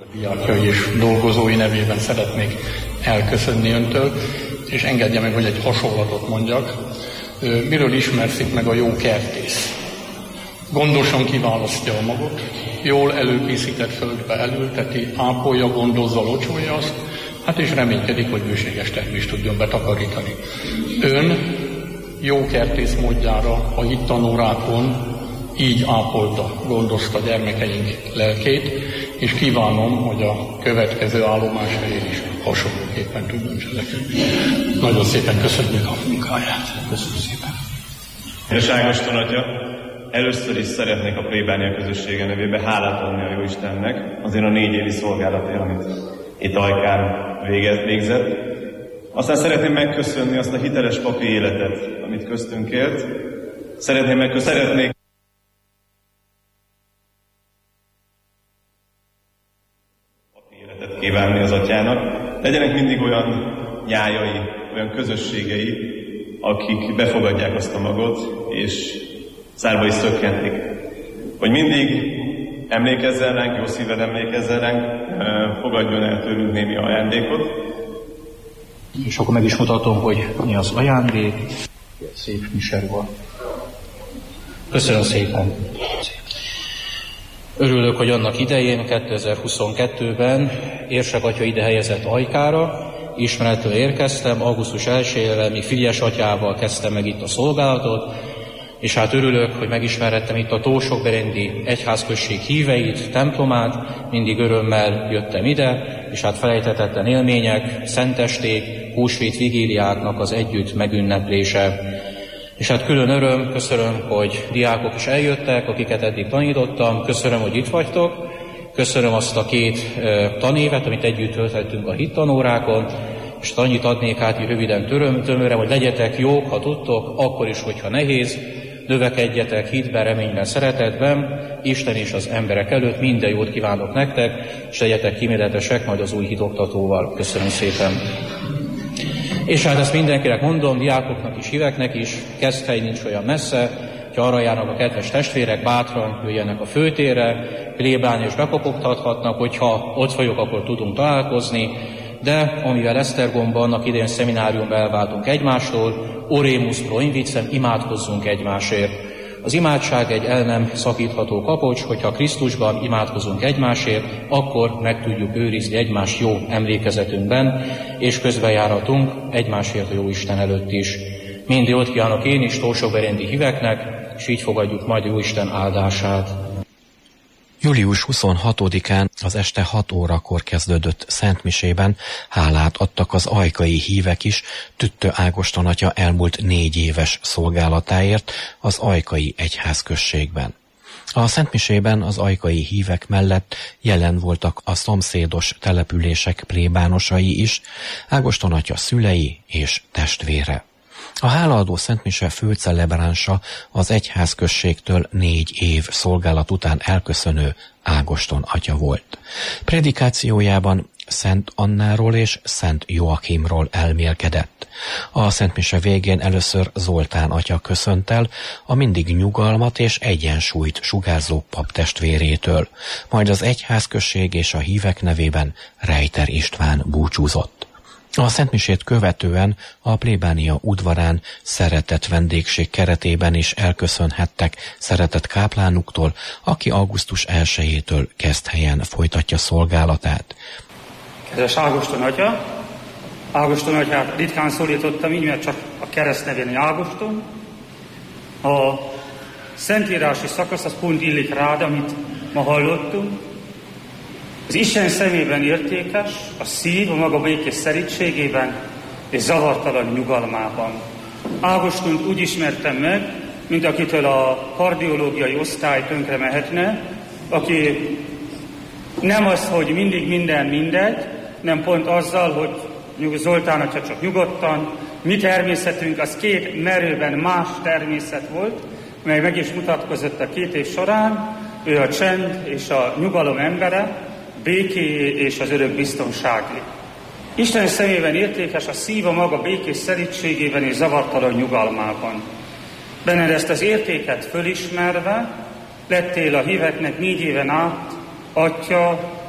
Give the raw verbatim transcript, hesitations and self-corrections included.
Diákjai és dolgozói nevében szeretnék elköszönni öntől, és engedje meg, hogy egy hasonlatot mondjak. Miről ismerszik meg a jó kertész? Gondosan kiválasztja a magot, jól előkészített földbe elülteti, ápolja, gondozza, locsolja azt, hát és reménykedik, hogy bőséges termést tudjon betakarítani. Ön jó kertész módjára a hittanórákon így ápolta, gondozta gyermekeink lelkét, és kívánom, hogy a következő állomás helyén is hasonlóképpen tudjon cselekedni. Nagyon szépen köszönjük a munkáját. Köszönöm szépen. És Ágoston atya, először is szeretnék a plébánia közössége nevében hálát adni a Jóistennek azért a négy évi szolgálatért, amit itt Ajkán végzett. Aztán szeretném megköszönni azt a hiteles papi életet, amit köztünk élt. Szeretném megköszönni, szeretnék kívánni az atyának. Legyenek mindig olyan nyájai, olyan közösségei, akik befogadják azt a magot, és szárba is szökkentik. Hogy mindig emlékezzen ránk, jó szíved emlékezzen ránk, fogadjon el tőlünk némi ajándékot. És akkor meg is mutatom, hogy mi az ajándék. Szép miserva. Köszönöm szépen. Örülök, hogy annak idején, kétezer-huszonkettőben Érsek atya ide helyezett Ajkára, ismeretől érkeztem, augusztus elsejére, mi Frigyes atyával kezdtem meg itt a szolgálatot, és hát örülök, hogy megismerhettem itt a Tósokberendi egyházközség híveit, templomát, mindig örömmel jöttem ide, és hát felejthetetlen élmények, szentesték, húsvét vigíliáknak az együtt megünneplése. És hát külön öröm, köszönöm, hogy diákok is eljöttek, akiket eddig tanítottam, köszönöm, hogy itt vagytok, köszönöm azt a két e, tanévet, amit együtt tölthettünk a hittanórákon, és annyit adnék át, hogy röviden töröm, tömöre, hogy legyetek jók, ha tudtok, akkor is, hogyha nehéz, növekedjetek hitben, reményben, szeretetben, Isten és az emberek előtt, minden jót kívánok nektek, és legyetek kíméletesek majd az új hitoktatóval. Köszönöm szépen. És hát ezt mindenkinek mondom, diákoknak is, híveknek is, Keszthely nincs olyan messze, ha arra járnak a kedves testvérek, bátran jöjjenek a főtérre, plébánia és bekopogtathatnak, hogyha ott vagyok, akkor tudunk találkozni, de amivel Esztergomban annak idején szemináriumban elváltunk egymástól, orémus pro invicem, imádkozzunk egymásért. Az imádság egy el nem szakítható kapocs, hogyha Krisztusban imádkozunk egymásért, akkor meg tudjuk őrizni egymást jó emlékezetünkben, és közbenjáratunk egymásért a jó Isten előtt is. Mind jót kívánok én is Tósokberendi híveknek, és így fogadjuk majd a jó Isten áldását. július huszonhatodikán az este hat órakor kezdődött szentmisében hálát adtak az ajkai hívek is Tüttő Ágoston atya elmúlt négy éves szolgálatáért az ajkai egyházközségben. A szentmisében az ajkai hívek mellett jelen voltak a szomszédos települések plébánosai is, Ágoston atya szülei és testvére. A hálaadó szentmise főcelebránsa az egyházközségtől négy év szolgálat után elköszönő Ágoston atya volt. Predikációjában Szent Annáról és Szent Joachimról elmélkedett. A szentmise végén először Zoltán atya köszönt el a mindig nyugalmat és egyensúlyt sugárzó pap testvérétől, majd az egyházközség és a hívek nevében Rejter István búcsúzott. A szentmisét követően a plébánia udvarán szeretett vendégség keretében is elköszönhettek szeretett káplánuktól, aki augusztus elsejétől Keszthelyen folytatja szolgálatát. Kedves Ágoston atya, Ágoston atyát ritkán szólítottam így, mert csak a keresztnevén Ágoston. A szentírási szakasz az pont illik rád, amit ma hallottunk. Az Isten szemében értékes, a szív a maga békés szerítségében és zavartalan nyugalmában. Ágostont úgy ismertem meg, mint akitől a kardiológiai osztály tönkre mehetne, aki nem az, hogy mindig minden mindegy, nem pont azzal, hogy Zoltán atya csak nyugodtan, mi természetünk az két merőben más természet volt, mely meg is mutatkozott a két év során, ő a csend és a nyugalom embere, békéjé és az örök biztonságé. Isten szemében értékes a szív a maga békés szerítségében és zavartalan nyugalmában. Benned ezt az értéket fölismerve lettél a híveknek négy éven át atya,